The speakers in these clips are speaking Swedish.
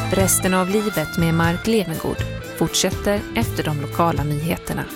Resten av livet med Mark Levengood fortsätter efter de lokala nyheterna.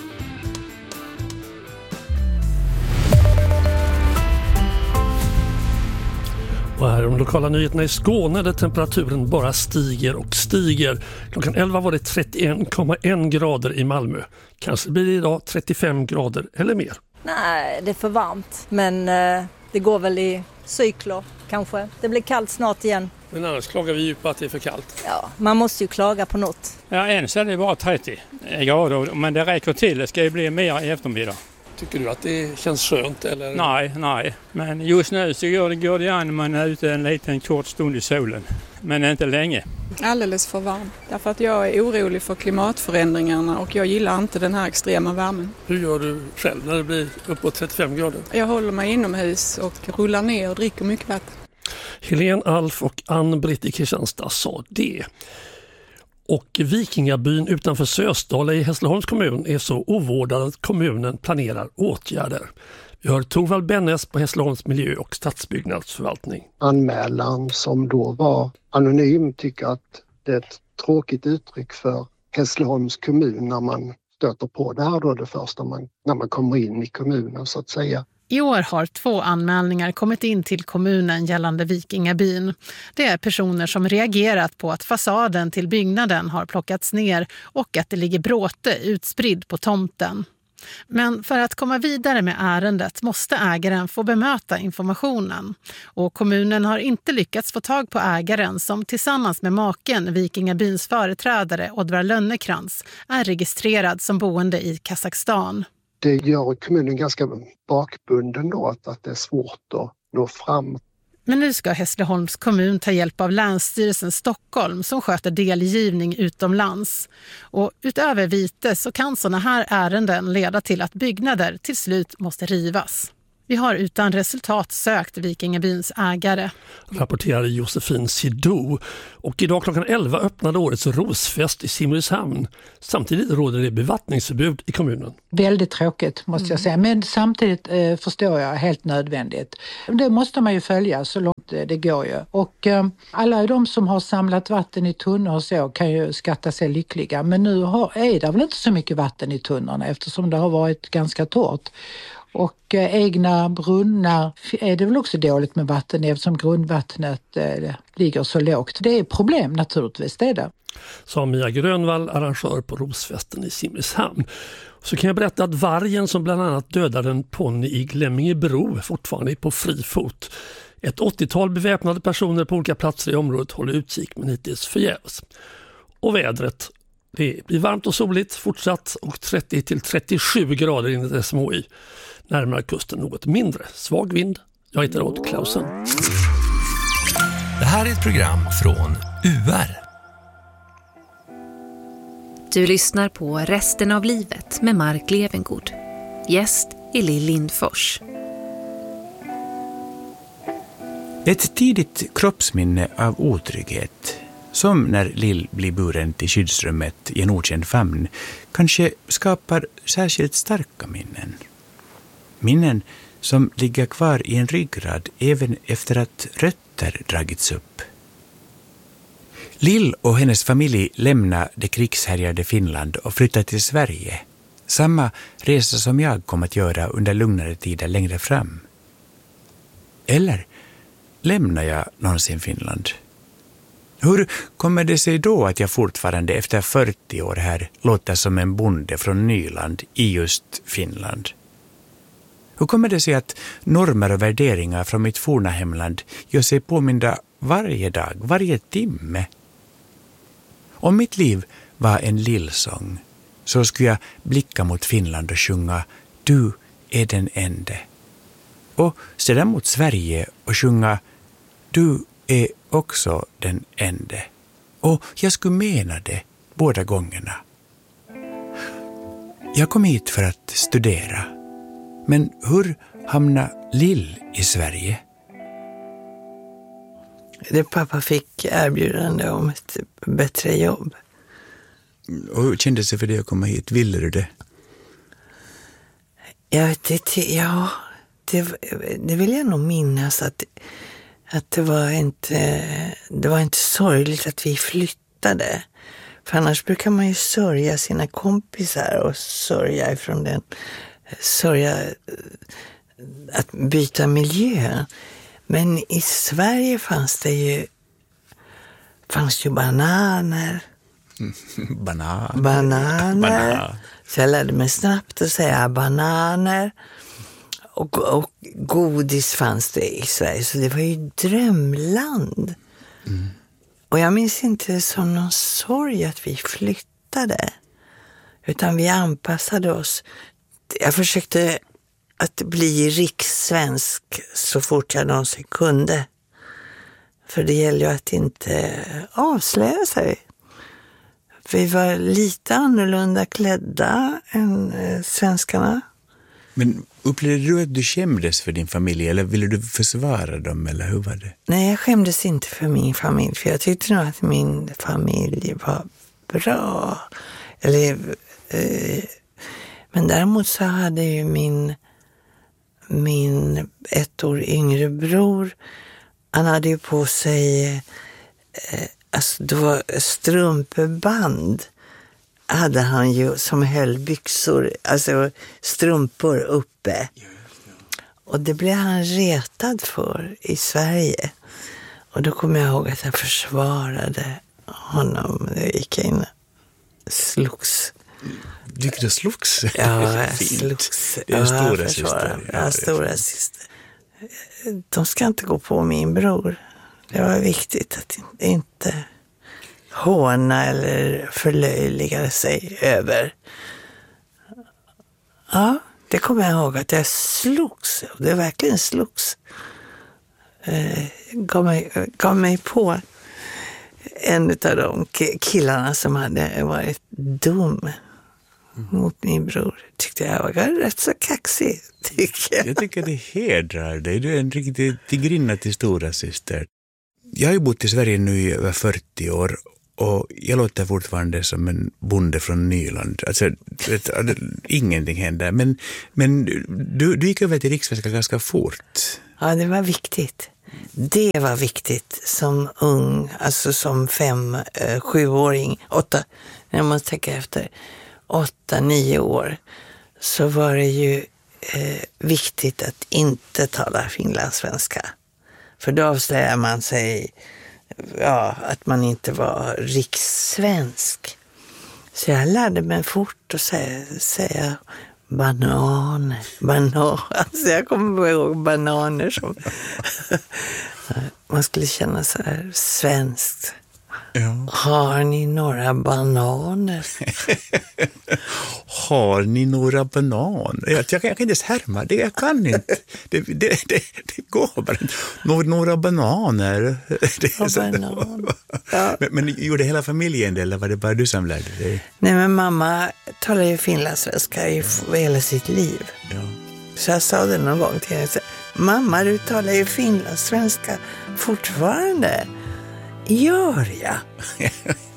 Och här är de lokala nyheterna i Skåne där temperaturen bara stiger och stiger. Klockan 11 var det 31,1 grader i Malmö. Kanske blir det idag 35 grader eller mer. Nej, det är för varmt. Men det går väl i cykler kanske. Det blir kallt snart igen. Men annars klagar vi ju på att det är för kallt. Ja, man måste ju klaga på något. Ja, än så är det bara 30 grader, men det räcker till. Det ska ju bli mer i eftermiddag. Tycker du att det känns skönt? Eller? Nej. Men just nu så går det an när man är ute en liten kort stund i solen. Men inte länge. Alldeles för varm. Därför att jag är orolig för klimatförändringarna och jag gillar inte den här extrema värmen. Hur gör du själv när det blir uppåt 35 grader? Jag håller mig inomhus och rullar ner och dricker mycket vatten. Helene Alf och Ann-Britt i Kristianstad sa det. Och Vikingabyn utanför Sösdala i Hässleholms kommun är så ovårdad att kommunen planerar åtgärder. Vi hör Torvald Bennes på Hässleholms miljö- och stadsbyggnadsförvaltning. Anmälan som då var anonym tycker att det är ett tråkigt uttryck för Hässleholms kommun när man stöter på det här då det första när man kommer in i kommunen så att säga. I år har 2 anmälningar kommit in till kommunen gällande Vikingabyn. Det är personer som reagerat på att fasaden till byggnaden har plockats ner och att det ligger bråte utspridd på tomten. Men för att komma vidare med ärendet måste ägaren få bemöta informationen. Och kommunen har inte lyckats få tag på ägaren som tillsammans med maken, Vikingabyns företrädare Oddvar Lönnekrans, är registrerad som boende i Kazakstan. Det gör kommunen ganska bakbunden då att det är svårt att nå fram. Men nu ska Hässleholms kommun ta hjälp av Länsstyrelsen Stockholm som sköter delgivning utomlands. Och utöver vite så kan sådana här ärenden leda till att byggnader till slut måste rivas. Vi har utan resultat sökt Vikingabyns ägare. Rapporterar Josefin Sidou. Och idag klockan 11 öppnade årets rosfest i Simrishamn. Samtidigt råder det bevattningsförbud i kommunen. Väldigt tråkigt måste jag säga. Men samtidigt förstår jag helt nödvändigt. Det måste man ju följa så långt det går ju. Och alla de som har samlat vatten i tunnor och så kan ju skatta sig lyckliga. Men nu är det väl inte så mycket vatten i tunnorna eftersom det har varit ganska torrt. Och egna brunnar är det väl också dåligt med vatten eftersom grundvattnet ligger så lågt. Det är problem naturligtvis, det är det. Sa Mia Grönvall, arrangör på Rosfesten i Simrishamn. Så kan jag berätta att vargen som bland annat dödade en ponny i Glemmingebro fortfarande är på fri fot. Ett 80-tal beväpnade personer på olika platser i området håller utkik men hittills förgäves. Och vädret. Det blir varmt och soligt fortsatt och 30-37 grader enligt SMHI. Närmare kusten något mindre. Svag vind. Jag heter Odd Klausen. Det här är ett program från UR. Du lyssnar på Resten av livet med Mark Levengood. Gäst är Lill Lindfors. Ett tidigt kroppsminne av otrygghet, som när Lill blir buren till skyddsrummet i en okänd famn, kanske skapar särskilt starka minnen. Minnen som ligger kvar i en ryggrad även efter att rötter dragits upp. Lill och hennes familj lämnar det krigshärjade Finland och flyttar till Sverige. Samma resa som jag kommer att göra under lugnare tider längre fram. Eller lämnar jag någonsin Finland? Hur kommer det sig då att jag fortfarande efter 40 år här låter som en bonde från Nyland i just Finland? Hur kommer det sig att normer och värderingar från mitt forna hemland gör sig påminda varje dag, varje timme? Om mitt liv var en lillsång så skulle jag blicka mot Finland och sjunga Du är den ende. Och sedan mot Sverige och sjunga Du är också den ende. Och jag skulle mena det båda gångerna. Jag kom hit för att studera. Men hur hamnade Lill i Sverige? Pappa fick erbjudande om ett bättre jobb. Och hur kändes det för dig att komma hit? Ville du det? Jag vet inte, ja, det vill jag nog minnas att att det var inte sorgligt att vi flyttade. För annars brukar man ju sörja sina kompisar och sörja att byta miljö. Men i Sverige fanns ju bananer. Bananer. Så jag lärde mig snabbt att säga bananer. Och godis fanns det i Sverige. Så det var ju drömland. Mm. Och jag minns inte som någon sorg att vi flyttade. Utan vi anpassade oss. Jag försökte att bli rikssvensk så fort jag någonsin kunde. För det gäller ju att inte avslöja sig. Vi var lite annorlunda klädda än svenskarna. Men upplevde du att du skämdes för din familj eller ville du försvara dem eller hur var det? Nej, jag skämdes inte för min familj för jag tyckte nog att min familj var bra. Men däremot så hade ju min 1 år yngre bror, han hade ju på sig det var strumpeband hade han ju som höll byxor, alltså strumpor uppe. Och det blev han retad för i Sverige. Och då kommer jag ihåg att jag försvarade honom. Jag gick in och slogs. Du slogs? Ja, jag slogs. Det är stora syster. Ja, stora syster. De ska inte gå på min bror. Det var viktigt att inte håna eller förlöjliga sig över. Ja, det kommer jag ihåg att jag slogs. Det verkligen slogs. Gav mig på en av de killarna som hade varit dum mot min bror. Tyckte jag var rätt så kaxig, tycker jag. Jag tycker det hedrar dig. Du är en riktig tigrinna till stora syster. Jag har ju bott i Sverige nu i över 40 år och jag låter fortfarande som en bonde från Nyland. Alltså, ingenting händer. Men du gick över till rikssvenska ganska fort. Ja, det var viktigt. Det var viktigt som ung, alltså som 5-7-åring, 8, när man tänker efter, 8-9 år, så var det ju viktigt att inte tala finlandssvenska. För då avslöjar man sig att man inte var rikssvensk. Så jag lärde mig fort att säga bananer. Alltså jag kommer ihåg bananer som man skulle känna så här svenskt. Ja. Har ni några bananer? Har ni några bananer? Jag kan inte ens härma det. Jag kan inte. Det går bara inte. Några bananer. Bananer. Ja. Men gjorde hela familjen det eller var det bara du som lärde dig? Nej, men mamma talar ju finlandssvenska i hela sitt liv. Ja. Så jag sa det någon gång till henne. Mamma, du talar ju finlandssvenska fortfarande. Gör jag?